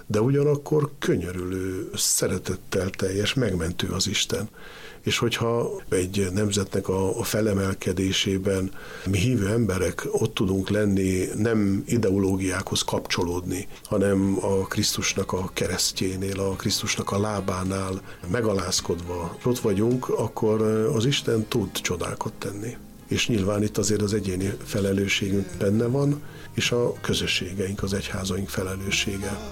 de ugyanakkor könyörülő, szeretettel teljes, megmentő az Isten. És hogyha egy nemzetnek a felemelkedésében mi hívő emberek ott tudunk lenni, nem ideológiákhoz kapcsolódni, hanem a Krisztusnak a keresztjénél, a Krisztusnak a lábánál megalázkodva ott vagyunk, akkor az Isten tud csodákat tenni. És nyilván itt azért az egyéni felelősségünk benne van, és a közösségeink, az egyházaink felelőssége.